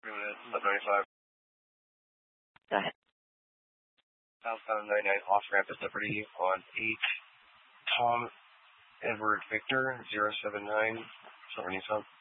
minutes, 1195. Go ahead. Southbound 99 off ramp at Liberty on 8 Tom Edward Victor 079. Somewhere needs some.